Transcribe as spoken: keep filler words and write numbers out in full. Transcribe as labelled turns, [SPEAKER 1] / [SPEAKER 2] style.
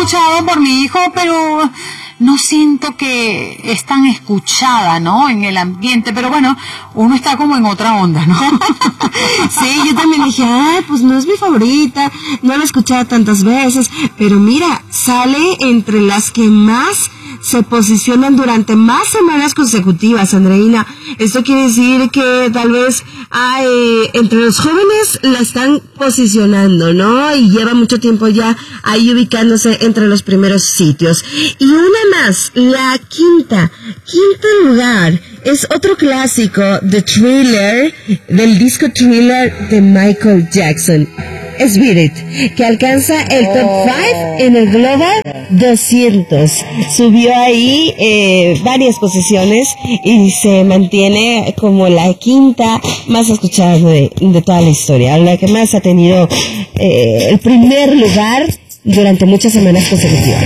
[SPEAKER 1] escuchado por mi hijo, pero no siento que es tan escuchada, ¿no? En el ambiente, pero bueno, uno está como en otra onda, ¿no?
[SPEAKER 2] Sí, yo también dije, ay, pues no es mi favorita, no la he escuchado tantas veces, pero mira, sale entre las que más se posicionan durante más semanas consecutivas, Andreina. Esto quiere decir que tal vez hay, entre los jóvenes la están posicionando, ¿no? Y lleva mucho tiempo ya ahí ubicándose entre los primeros sitios. Y una más, la quinta, quinto lugar, es otro clásico de Thriller, del disco Thriller de Michael Jackson. Spirit, que alcanza el top cinco en el Global doscientos. Subió ahí eh, varias posiciones y se mantiene como la quinta más escuchada de, de toda la historia, la que más ha tenido eh, el primer lugar durante muchas semanas consecutivas.